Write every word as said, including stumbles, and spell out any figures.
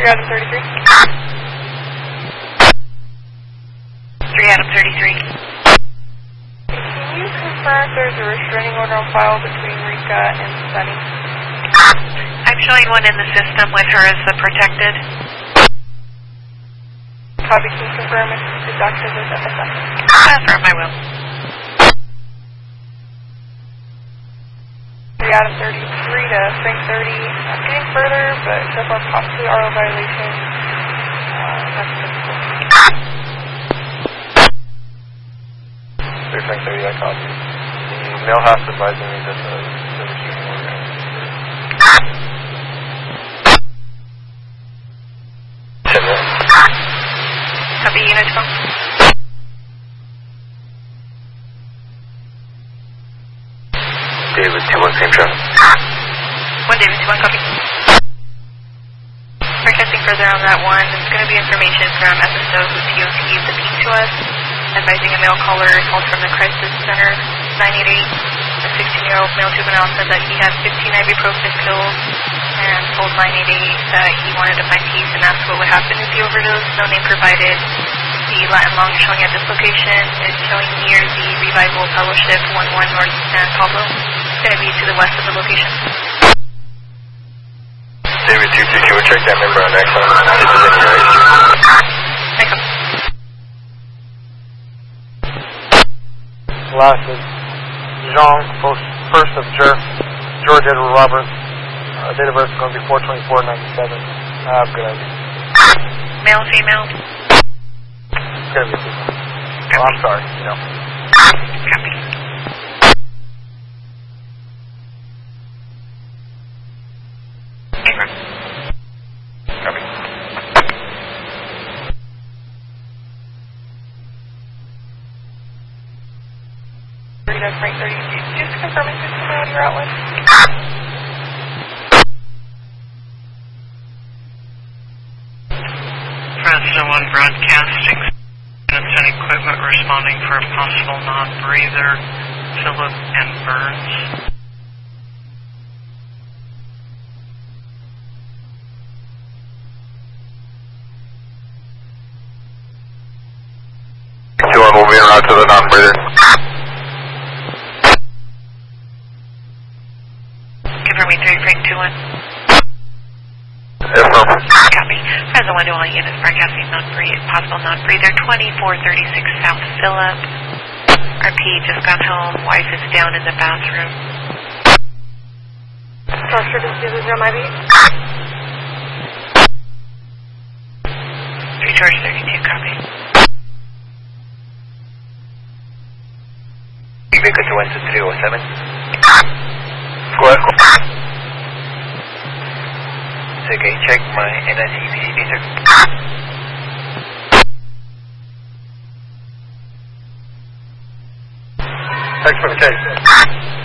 three Adam thirty-three. three Adam thirty-three. Can you confirm if there's a restraining order on file between Rika and Sunny? I'm showing one in the system with her as the protected. Copy, can you confirm if it's active as F S M? Confirm, I will. three Adam thirty-three to Frank thirty. I'm getting further, but so far possibly R O violation. Uh, that's typical. three Frank thirty, I copy. The mail house advising me that the, the restraining order. Copy, unit phone. David, two one, same traffic. one David, two one, copy. We're testing further on that one. It's going to be information from S S O who T O T'd the peak to us, advising a male caller called from the crisis center, nine eight eight. A sixteen-year-old male juvenile said that he had fifteen ibuprofen pills and told nine eight eight that he wanted to find peace and asked what would happen if he overdosed. No name provided. The Latin Long showing at this location is showing near the Revival Fellowship one one North San Pablo. It's going to be to the west of the location. David, two two, can we check that member on Exxon? This is in your age. Echo. Last is Jean, first of George Edward Roberts. Uh, date of birth is going to be four twenty-four ninety-seven. I have a good idea. Male, female? It's going to be a female. Oh, I'm sorry. No. Copy. Copy. Rita, Frank thirty. Just confirming system out your outlet. President one broadcasting units and equipment responding for a possible non-breather, Phillip and Burns. two one, we'll be en route to the non-breather. Confirming three Frank two one. Yes, ma'am. Copy. President one to all units broadcasting non-breather, possible non-breather, twenty-four thirty-six South Phillip. R P just got home. Wife is down in the bathroom. Structure to zero zero I B. three George thirty-two, copy. Ubica to one two three oh seven. Go ahead. So can you check my N I C P C B, sir? Thanks for the case.